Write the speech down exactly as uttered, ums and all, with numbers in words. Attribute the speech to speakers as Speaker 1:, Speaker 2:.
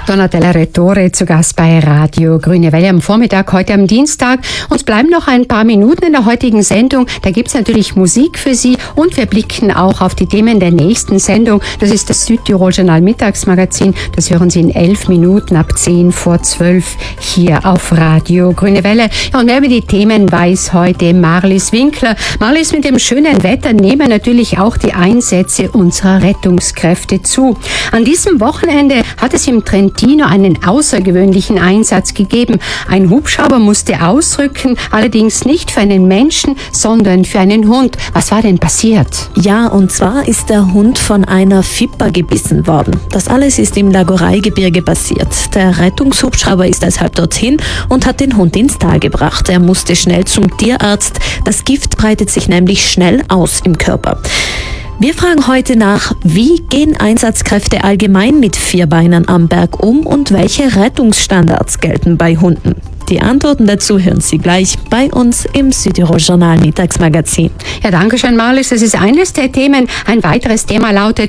Speaker 1: Donatella Rettore zu Gast bei Radio Grüne Welle am Vormittag, heute am Dienstag. Uns bleiben noch ein paar Minuten in der heutigen Sendung. Da gibt's natürlich Musik für Sie und wir blicken auch auf die Themen der nächsten Sendung. Das ist das Südtirol Journal Mittagsmagazin. Das hören Sie in elf Minuten ab zehn vor zwölf hier auf Radio Grüne Welle. Ja, und mehr über die Themen weiß heute Marlies Winkler. Marlies, mit dem schönen Wetter nehmen natürlich auch die Einsätze unserer Rettungskräfte zu. An diesem Wochenende hat es im Trentino einen außergewöhnlichen Einsatz gegeben. Ein Hubschrauber musste ausrücken, allerdings nicht für einen Menschen, sondern für einen Hund. Was war denn passiert?
Speaker 2: Ja, und zwar ist der Hund von einer Viper gebissen worden. Das alles ist im Lagoreigebirge passiert. Der Rettungshubschrauber ist deshalb dorthin und hat den Hund ins Tal gebracht. Er musste schnell zum Tierarzt. Das Gift breitet sich nämlich schnell aus im Körper. Wir fragen heute nach, wie gehen Einsatzkräfte allgemein mit Vierbeinern am Berg um und welche Rettungsstandards gelten bei Hunden? Die Antworten dazu hören Sie gleich bei uns im Südtirol Journal Mittagsmagazin.
Speaker 1: Ja, danke schön, Marlies. Das ist eines der Themen. Ein weiteres Thema lautet